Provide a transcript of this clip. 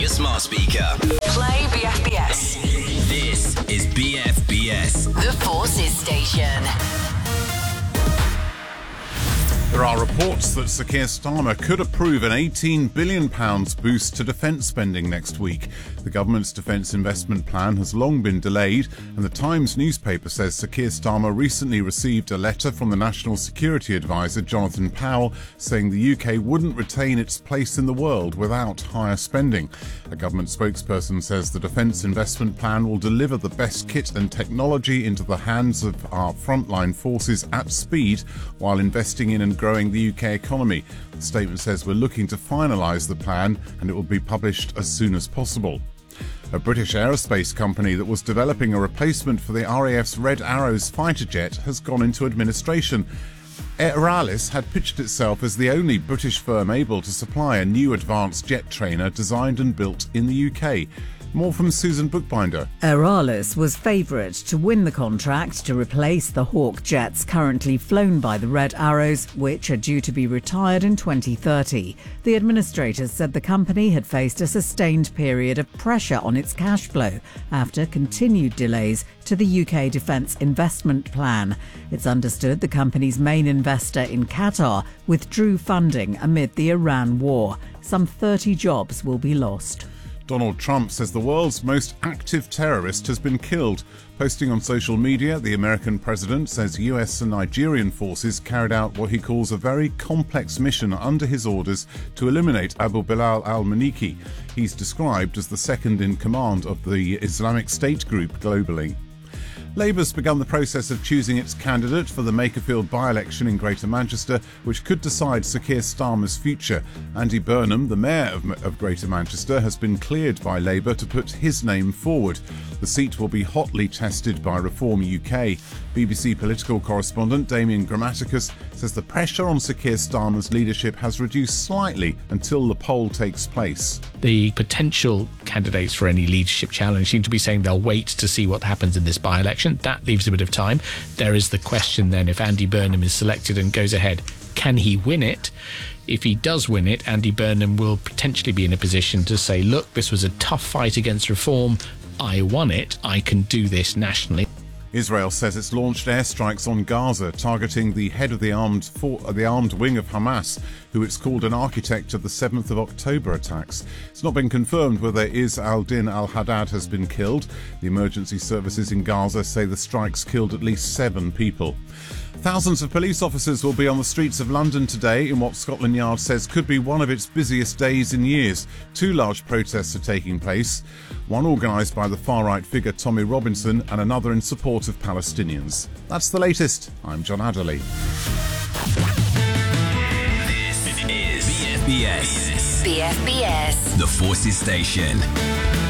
your smart speaker. Play BFBS. This is BFBS. The Forces Station. There are reports that Sir Keir Starmer could approve an £18 billion boost to defence spending next week. The government's defence investment plan has long been delayed, and the Times newspaper says Sir Keir Starmer recently received a letter from the National Security Advisor, Jonathan Powell, saying the UK wouldn't retain its place in the world without higher spending. A government spokesperson says the defence investment plan will deliver the best kit and technology into the hands of our frontline forces at speed while investing in and growing the UK economy. The statement says we're looking to finalise the plan and it will be published as soon as possible. A British aerospace company that was developing a replacement for the RAF's Red Arrows fighter jet has gone into administration. Aeralis had pitched itself as the only British firm able to supply a new advanced jet trainer designed and built in the UK. More from Susan Bookbinder. Aeralis was favourite to win the contract to replace the Hawk jets currently flown by the Red Arrows, which are due to be retired in 2030. The administrators said the company had faced a sustained period of pressure on its cash flow after continued delays to the UK Defence Investment Plan. It's understood the company's main investor in Qatar withdrew funding amid the Iran war. Some 30 jobs will be lost. Donald Trump says the world's most active terrorist has been killed. Posting on social media, the American president says US and Nigerian forces carried out what he calls a very complex mission under his orders to eliminate Abu Bilal al-Maliki. He's described as the second in command of the Islamic State group globally. Labour's begun the process of choosing its candidate for the Makerfield by-election in Greater Manchester, which could decide Sir Keir Starmer's future. Andy Burnham, the Mayor of Greater Manchester, has been cleared by Labour to put his name forward. The seat will be hotly tested by Reform UK. BBC political correspondent Damien Grammaticus says the pressure on Sir Keir Starmer's leadership has reduced slightly until the poll takes place. The potential candidates for any leadership challenge seem to be saying they'll wait to see what happens in this by-election. That leaves a bit of time. There is the question then, if Andy Burnham is selected and goes ahead, can he win it? If he does win it, Andy Burnham will potentially be in a position to say, look, this was a tough fight against reform. I won it. I can do this nationally. Israel says it's launched airstrikes on Gaza, targeting the head of the armed wing of Hamas, who it's called an architect of the 7th of October attacks. It's not been confirmed whether Is al-Din al-Haddad has been killed. The emergency services in Gaza say the strikes killed at least 7 people. Thousands of police officers will be on the streets of London today in what Scotland Yard says could be one of its busiest days in years. 2 large protests are taking place, one organised by the far-right figure Tommy Robinson and another in support of Palestinians. That's the latest. I'm John Adderley. This is BFBS. BFBS. The Forces Station.